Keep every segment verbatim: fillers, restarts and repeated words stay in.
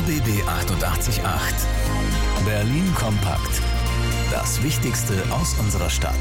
B B achtundachtzig Komma acht. Berlin kompakt. Das Wichtigste aus unserer Stadt.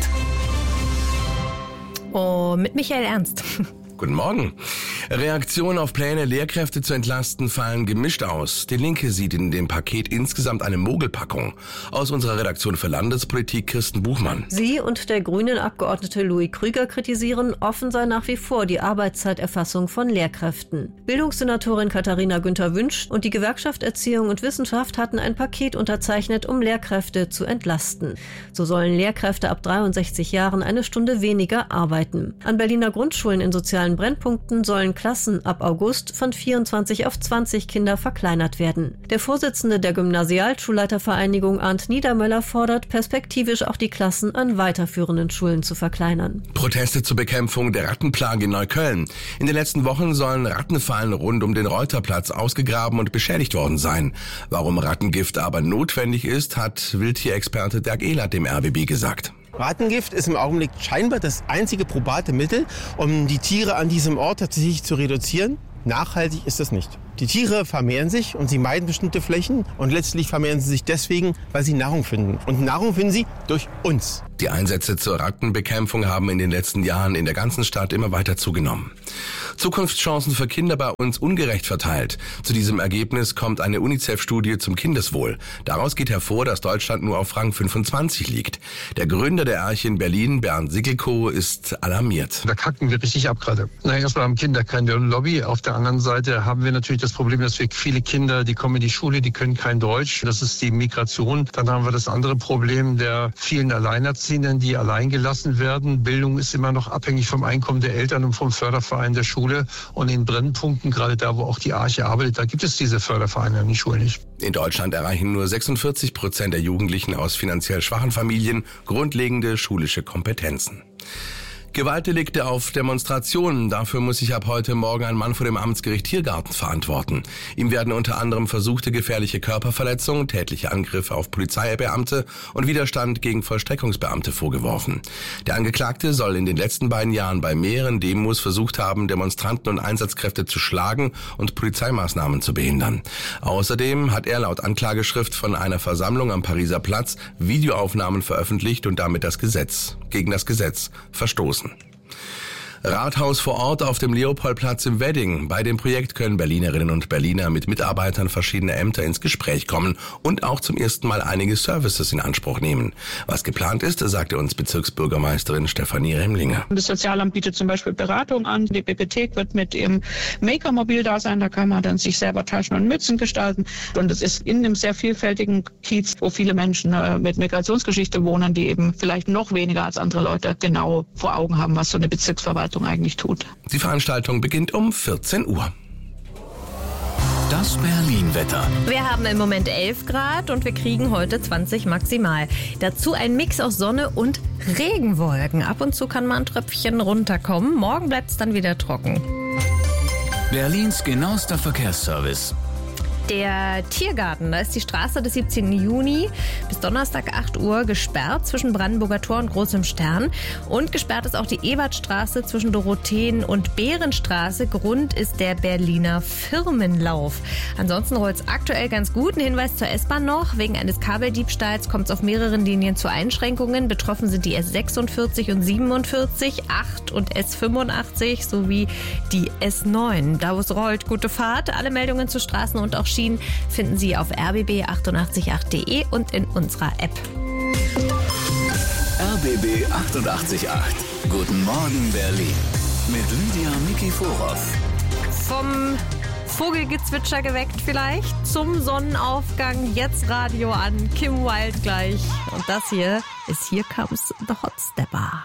Oh, mit Michael Ernst. Guten Morgen. Reaktionen auf Pläne, Lehrkräfte zu entlasten, fallen gemischt aus. Die Linke sieht in dem Paket insgesamt eine Mogelpackung. Aus unserer Redaktion für Landespolitik Kirsten Buchmann. Sie und der Grünen-Abgeordnete Louis Krüger kritisieren, offen sei nach wie vor die Arbeitszeiterfassung von Lehrkräften. Bildungssenatorin Katharina Günther-Wünsch und die Gewerkschaft Erziehung und Wissenschaft hatten ein Paket unterzeichnet, um Lehrkräfte zu entlasten. So sollen Lehrkräfte ab dreiundsechzig Jahren eine Stunde weniger arbeiten. An Berliner Grundschulen in sozialen Brennpunkten sollen Klassen ab August von vierundzwanzig auf zwanzig Kinder verkleinert werden. Der Vorsitzende der Gymnasialschulleitervereinigung Arndt Niedermöller fordert, perspektivisch auch die Klassen an weiterführenden Schulen zu verkleinern. Proteste zur Bekämpfung der Rattenplage in Neukölln. In den letzten Wochen sollen Rattenfallen rund um den Reuterplatz ausgegraben und beschädigt worden sein. Warum Rattengift aber notwendig ist, hat Wildtierexperte Dirk Ehlert dem R B B gesagt. Rattengift ist im Augenblick scheinbar das einzige probate Mittel, um die Tiere an diesem Ort tatsächlich zu reduzieren. Nachhaltig ist das nicht. Die Tiere vermehren sich und sie meiden bestimmte Flächen und letztlich vermehren sie sich deswegen, weil sie Nahrung finden. Und Nahrung finden sie durch uns. Die Einsätze zur Rattenbekämpfung haben in den letzten Jahren in der ganzen Stadt immer weiter zugenommen. Zukunftschancen für Kinder bei uns ungerecht verteilt. Zu diesem Ergebnis kommt eine UNICEF-Studie zum Kindeswohl. Daraus geht hervor, dass Deutschland nur auf Rang fünfundzwanzig liegt. Der Gründer der Arche in Berlin, Bernd Sickelkow, ist alarmiert. Da kacken wir richtig ab gerade. Na, erstmal haben Kinder keine Lobby. Auf der anderen Seite haben wir natürlich das Problem, dass wir viele Kinder, die kommen in die Schule, die können kein Deutsch. Das ist die Migration. Dann haben wir das andere Problem der vielen Alleinerziehenden, die allein gelassen werden. Bildung ist immer noch abhängig vom Einkommen der Eltern und vom Förderverein der Schule. Und in Brennpunkten, gerade da, wo auch die Arche arbeitet, da gibt es diese Fördervereine an den Schulen nicht. In Deutschland erreichen nur sechsundvierzig Prozent der Jugendlichen aus finanziell schwachen Familien grundlegende schulische Kompetenzen. Gewaltdelikte auf Demonstrationen. Dafür muss sich ab heute Morgen ein Mann vor dem Amtsgericht Tiergarten verantworten. Ihm werden unter anderem versuchte gefährliche Körperverletzung, tätliche Angriffe auf Polizeibeamte und Widerstand gegen Vollstreckungsbeamte vorgeworfen. Der Angeklagte soll in den letzten beiden Jahren bei mehreren Demos versucht haben, Demonstranten und Einsatzkräfte zu schlagen und Polizeimaßnahmen zu behindern. Außerdem hat er laut Anklageschrift von einer Versammlung am Pariser Platz Videoaufnahmen veröffentlicht und damit das Gesetz, gegen das Gesetz verstoßen. Rathaus vor Ort auf dem Leopoldplatz im Wedding. Bei dem Projekt können Berlinerinnen und Berliner mit Mitarbeitern verschiedener Ämter ins Gespräch kommen und auch zum ersten Mal einige Services in Anspruch nehmen. Was geplant ist, sagte uns Bezirksbürgermeisterin Stefanie Remlinger. Das Sozialamt bietet zum Beispiel Beratung an. Die Bibliothek wird mit ihrem Maker-Mobil da sein. Da kann man dann sich selber Taschen und Mützen gestalten. Und es ist in einem sehr vielfältigen Kiez, wo viele Menschen äh, mit Migrationsgeschichte wohnen, die eben vielleicht noch weniger als andere Leute genau vor Augen haben, was so eine Bezirksverwaltung eigentlich tut. Die Veranstaltung beginnt um vierzehn Uhr. Das Berlin-Wetter. Wir haben im Moment elf Grad und wir kriegen heute zwanzig maximal. Dazu ein Mix aus Sonne und Regenwolken. Ab und zu kann mal ein Tröpfchen runterkommen. Morgen bleibt es dann wieder trocken. Berlins genauester Verkehrsservice. Der Tiergarten, da ist die Straße des siebzehnten Juni bis Donnerstag acht Uhr gesperrt zwischen Brandenburger Tor und Großem Stern. Und gesperrt ist auch die Ebertstraße zwischen Dorotheen und Behrenstraße. Grund ist der Berliner Firmenlauf. Ansonsten rollt es aktuell ganz gut. Ein Hinweis zur S-Bahn noch. Wegen eines Kabeldiebstahls kommt es auf mehreren Linien zu Einschränkungen. Betroffen sind die S sechsundvierzig und siebenundvierzig, acht und S fünfundachtzig sowie die S neun. Da wo es rollt, gute Fahrt. Alle Meldungen zu Straßen und auch Schienen finden Sie auf r b b achtundachtzig Komma acht punkt de und in unserer App. R B B achtundachtzig Komma acht. Guten Morgen Berlin. Mit Lydia Mikiforov. Vom Vogelgezwitscher geweckt vielleicht zum Sonnenaufgang. Jetzt Radio an. Kim Wilde gleich. Und das hier ist Here Comes the Hot Stepper.